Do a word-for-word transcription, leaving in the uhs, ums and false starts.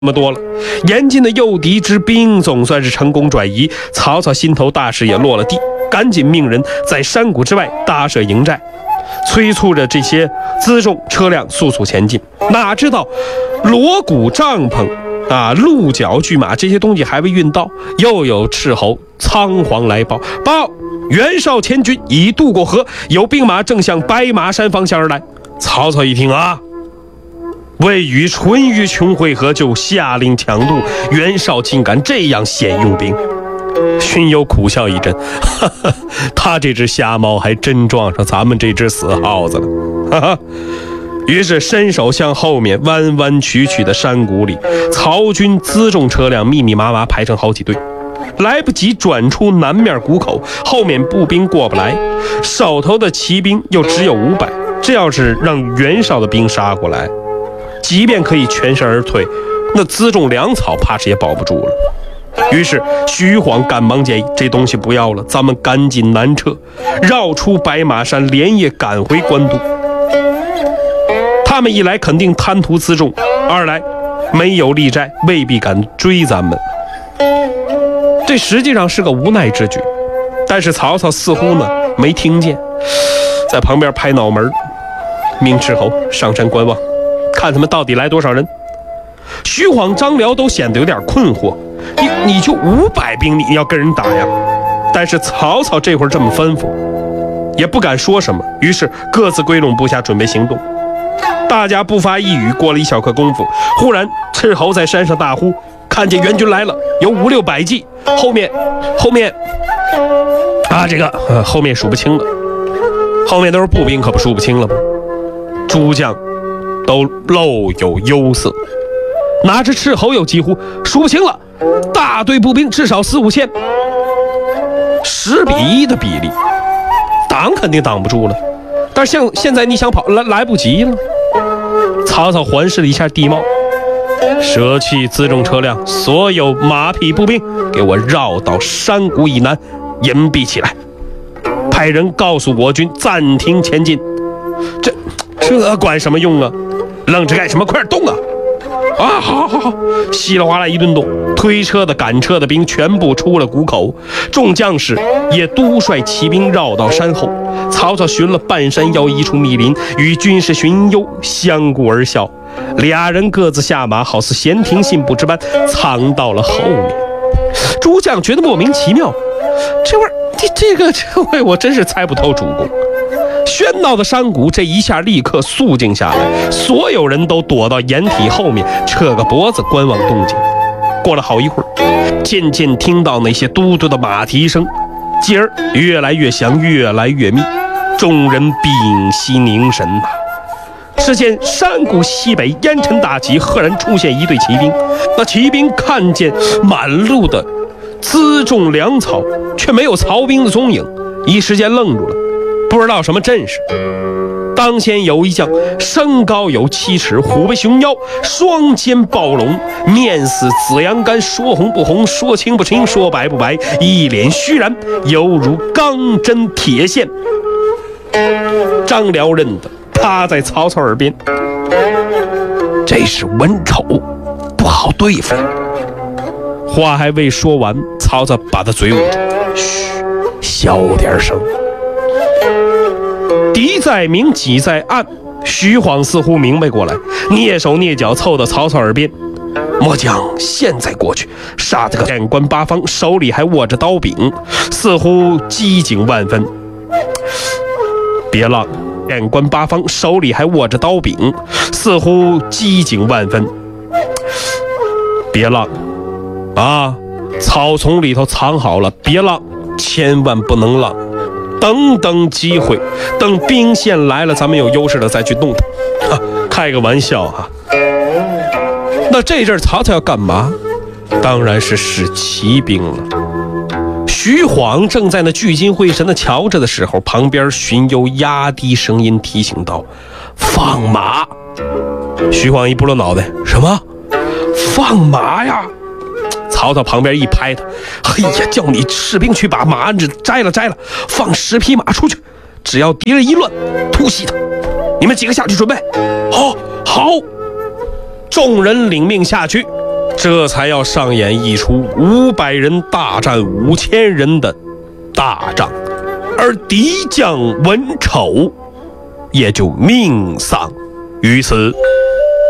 那么多了，严禁的诱敌之兵总算是成功转移。曹操心头大石也落了地，赶紧命人在山谷之外搭设营寨，催促着这些辎重车辆速速前进。哪知道锣鼓帐篷啊、鹿角巨马这些东西还未运到，又有斥候仓皇来报：报袁绍前军已渡过河，有兵马正向白马山方向而来。曹操一听啊，未与淳于琼会合，就下令抢渡。袁绍竟敢这样险用兵，荀攸苦笑一阵，哈哈，他这只瞎猫还真撞上咱们这只死耗子了，哈哈。于是伸手向后面弯弯曲曲的山谷里，曹军辎重车辆密密麻麻排成好几队，来不及转出南面谷口，后面步兵过不来，手头的骑兵又只有五百，这要是让袁绍的兵杀过来，即便可以全身而退，那辎重粮草怕是也保不住了。于是徐晃赶忙建议，这东西不要了，咱们赶紧南撤，绕出白马山，连夜赶回官渡。他们一来肯定贪图辎重，二来没有立寨，未必敢追咱们。这实际上是个无奈之举，但是曹操似乎呢没听见，在旁边拍脑门，命斥候上山观望，看他们到底来多少人。徐晃、张辽都显得有点困惑，你你就五百兵，你要跟人打呀？但是曹操这会儿这么吩咐，也不敢说什么，于是各自归拢部下，准备行动。大家不发一语，过了一小刻功夫，忽然斥候在山上大呼：看见援军来了，有五六百骑，后面后面啊这个、呃、后面数不清了，后面都是步兵，可不数不清了吗？诸将都露有忧色，拿着斥候又几乎数不清了，大队步兵至少四五千，十比一的比例，挡肯定挡不住了，但是像现在你想跑来来不及了。曹操环视了一下地貌，舍弃辎重车辆，所有马匹步兵给我绕到山谷以南隐蔽起来，派人告诉我军暂停前进。这这管什么用啊？愣着干什么？快点动啊！啊，好好好！稀里哗啦一顿动，推车的、赶车的兵全部出了谷口，众将士也督率骑兵绕到山后。曹操寻了半山腰一处密林，与军师荀攸相顾而笑，俩人各自下马，好似闲庭信步之般，藏到了后面。诸将觉得莫名其妙，这会儿这这个这会我真是猜不透主公。喧闹的山谷这一下立刻肃静下来，所有人都躲到掩体后面，扯个脖子观望动静。过了好一会儿，渐渐听到那些嘟嘟的马蹄声，继而越来越响，越来越密，众人屏息凝神呐、啊。只见山谷西北烟尘大起，赫然出现一队骑兵。那骑兵看见满路的辎重粮草，却没有曹兵的踪影，一时间愣住了，不知道什么阵势。当先有一将，身高有七尺，虎背熊腰，双肩抱龙，面似紫阳干，说红不红，说青不青，说白不白，一脸虚然，犹如钢针铁线。张辽认得，趴在曹操耳边：这是文丑，不好对付。话还未说完，曹操把他嘴捂住：嘘，小点声。敌在明，己在暗。徐晃似乎明白过来，蹑手蹑脚凑到曹操耳边：末将现在过去，杀这个县官八方，手里还握着刀柄，似乎机警万分。别浪，县官八方手里还握着刀柄，似乎机警万分。别浪啊，草丛里头藏好了，别浪，千万不能浪。等等机会，等兵线来了，咱们有优势了再去弄他、啊、开个玩笑哈、啊。那这阵曹操要干嘛？当然是使骑兵了。徐晃正在那聚精会神的瞧着的时候，旁边荀攸压低声音提醒道：放马。徐晃一拨了脑袋：什么？放马呀！曹操旁边一拍他：嘿呀，叫你士兵去把马子摘了摘了，放十匹马出去，只要敌人一乱，突袭他。你们几个下去准备。好，好。众人领命下去， 这才要上演一出五百人大战五千人的大仗，而敌将文丑也就命丧于此。